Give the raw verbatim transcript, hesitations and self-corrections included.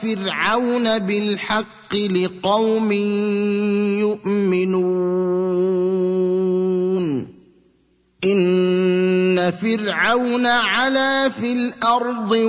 فِرْعَوْنَ بِالْحَقِّ لِقَوْمٍ يُؤْمِنُونَ إِنَّ فِرْعَوْنَ عَلَا فِي الْأَرْضِ